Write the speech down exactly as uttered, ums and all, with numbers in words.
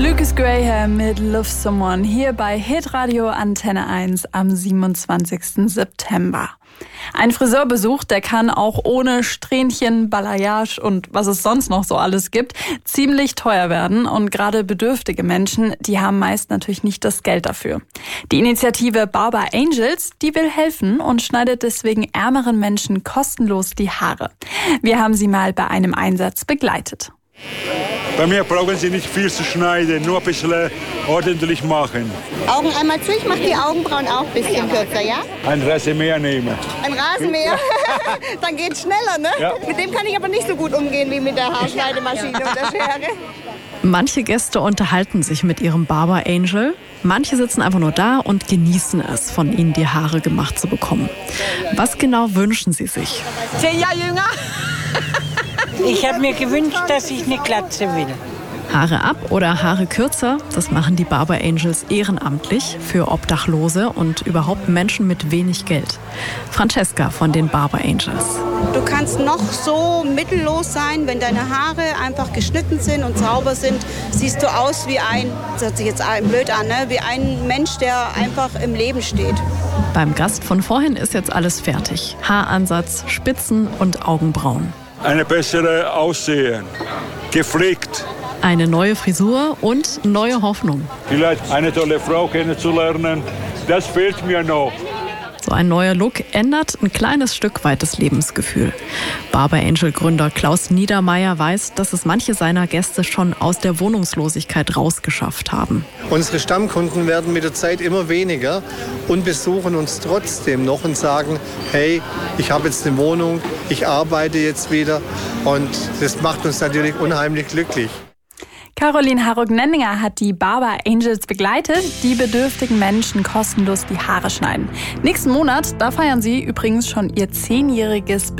Lucas Graham mit Love Someone hier bei Hitradio Antenne eins am siebenundzwanzigsten September. Ein Friseurbesuch, der kann auch ohne Strähnchen, Balayage und was es sonst noch so alles gibt, ziemlich teuer werden. Und gerade bedürftige Menschen, die haben meist natürlich nicht das Geld dafür. Die Initiative Barber Angels, die will helfen und schneidet deswegen ärmeren Menschen kostenlos die Haare. Wir haben sie mal bei einem Einsatz begleitet. Bei mir brauchen Sie nicht viel zu schneiden, nur ein bisschen ordentlich machen. Augen einmal zu, ich mache die Augenbrauen auch ein bisschen kürzer, ja? Ein Rasenmäher nehmen. Ein Rasenmäher? Dann geht's schneller, ne? Ja. Mit dem kann ich aber nicht so gut umgehen wie mit der Haarschneidemaschine und der Schere. Manche Gäste unterhalten sich mit ihrem Barber Angel. Manche sitzen einfach nur da und genießen es, von ihnen die Haare gemacht zu bekommen. Was genau wünschen sie sich? Zehn Jahre jünger. Ich habe mir gewünscht, dass ich eine Glatze will. Haare ab oder Haare kürzer, das machen die Barber Angels ehrenamtlich für Obdachlose und überhaupt Menschen mit wenig Geld. Francesca von den Barber Angels. Du kannst noch so mittellos sein, wenn deine Haare einfach geschnitten sind und sauber sind, siehst du aus wie ein, das hört sich jetzt blöd an, ne? wie ein Mensch, der einfach im Leben steht. Beim Gast von vorhin ist jetzt alles fertig. Haaransatz, Spitzen und Augenbrauen. Eine bessere Aussehen, gepflegt. Eine neue Frisur und neue Hoffnung. Vielleicht eine tolle Frau kennenzulernen, das fehlt mir noch. So ein neuer Look ändert ein kleines Stück weit das Lebensgefühl. Barber Angel Gründer Klaus Niedermeyer weiß, dass es manche seiner Gäste schon aus der Wohnungslosigkeit rausgeschafft haben. Unsere Stammkunden werden mit der Zeit immer weniger und besuchen uns trotzdem noch und sagen, hey, ich habe jetzt eine Wohnung, ich arbeite jetzt wieder und das macht uns natürlich unheimlich glücklich. Caroline Harrog-Nenninger hat die Barber Angels begleitet, die bedürftigen Menschen kostenlos die Haare schneiden. Nächsten Monat, da feiern sie übrigens schon ihr zehnjähriges